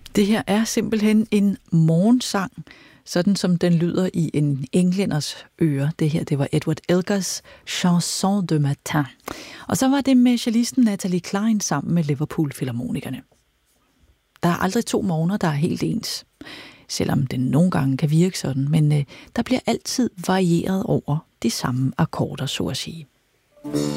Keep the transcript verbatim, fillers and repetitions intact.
Det her er simpelthen en morgensang, sådan som den lyder i en englænders øre. Det her, det var Edward Elgars Chanson de Matin. Og så var det med cellisten Natalie Cline sammen med Liverpool Filharmonikerne. Der er aldrig to morgener, der er helt ens. Selvom den nogle gange kan virke sådan, men øh, der bliver altid varieret over de samme akkorder, så at sige.